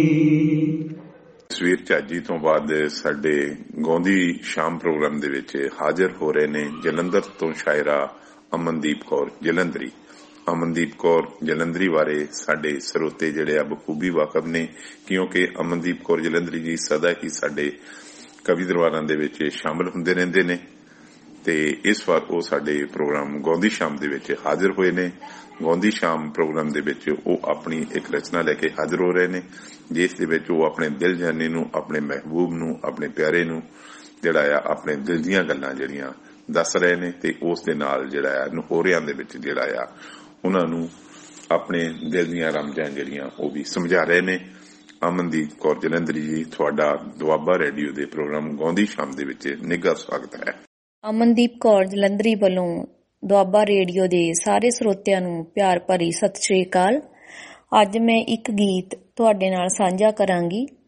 ਤਸਵੀਰ ਝਾਜੀ ਤੋਂ ਬਾਅਦ ਸਾਡੇ ਗਾਉਂਦੀ ਸ਼ਾਮ ਪ੍ਰੋਗਰਾਮ ਦੇ ਵਿੱਚ ਹਾਜ਼ਰ ਹੋ ਰਹੇ ਨੇ ਜਲੰਧਰ ਤੋਂ ਸ਼ਾਇਰਾ ਅਮਨਦੀਪ ਕੌਰ ਜਲੰਧਰੀ। ਅਮਨਦੀਪ ਕੌਰ ਜਲੰਧਰੀ ਬਾਰੇ ਸਾਡੇ ਸਰੋਤੇ ਜਿਹੜੇ ਆ ਬਖੂਬੀ ਵਾਕਫ ਨੇ, ਕਿਉਂਕਿ ਅਮਨਦੀਪ ਕੌਰ ਜਲੰਧਰੀ ਜੀ ਸਦਾ ਹੀ ਸਾਡੇ ਕਵੀ ਦਰਬਾਰਾਂ ਦੇ ਵਿੱਚ ਸ਼ਾਮਲ ਹੁੰਦੇ ਰਹਿੰਦੇ ਨੇ ਤੇ ਇਸ ਵਾਰ ਉਹ ਸਾਡੇ ਪ੍ਰੋਗਰਾਮ ਗਾਉਂਦੀ ਸ਼ਾਮ ਦੇ ਵਿੱਚ ਹਾਜ਼ਰ ਹੋਏ ਨੇ। ਗਾਉਂਦੀ ਸ਼ਾਮ ਪ੍ਰੋਗਰਾਮ ਦੇ ਵਿੱਚ ਉਹ ਆਪਣੀ ਇੱਕ ਰਚਨਾ ਲੈ ਕੇ ਹਾਜ਼ਰ ਹੋ ਰਹੇ ਨੇ, ਜਿਸ ਦੇ ਵਿੱਚ ਉਹ ਆਪਣੇ ਦਿਲ ਜਾਨੀ ਨੂੰ, ਆਪਣੇ ਮਹਿਬੂਬ ਨੂੰ, ਆਪਣੇ ਪਿਆਰੇ ਨੂੰ ਜਿਹੜਾ ਆ ਆਪਣੇ ਦਿਲ ਦੀਆਂ ਗੱਲਾਂ ਜਿਹੜੀਆਂ ਦੱਸ ਰਹੇ ਨੇ ਤੇ ਉਸ ਦੇ ਨਾਲ ਜਿਹੜਾ ਆ ਨਹੋਰਿਆਂ ਦੇ ਵਿੱਚ ਜਿਹੜਾ ਆ ਉਹਨਾਂ ਨੂੰ ਆਪਣੇ ਦਿਲ ਦੀਆਂ ਰਮਜਾਂ ਜਿਹੜੀਆਂ ਉਹ ਵੀ ਸਮਝਾ ਰਹੇ ਨੇ। ਅਮਨਦੀਪ ਕੌਰ ਜਲੰਧਰੀ ਜੀ, ਤੁਹਾਡਾ ਦੁਆਬਾ ਰੇਡੀਓ ਦੇ ਪ੍ਰੋਗਰਾਮ ਗਾਉਂਦੀ ਸ਼ਾਮ ਦੇ ਵਿੱਚ ਨਿੱਘਾ ਸਵਾਗਤ ਹੈ। ਅਮਨਦੀਪ ਕੌਰ ਜਲੰਧਰੀ ਵੱਲੋਂ ਦੁਆਬਾ ਰੇਡੀਓ ਦੇ ਸਾਰੇ ਸਰੋਤਿਆਂ ਨੂੰ ਪਿਆਰ ਭਰੀ ਸਤਿ ਸ਼੍ਰੀ ਅਕਾਲ। ਅੱਜ ਮੈਂ ਇੱਕ ਗੀਤ ਤੁਹਾਡੇ ਨਾਲ ਸਾਂਝਾ ਕਰਾਂਗੀ।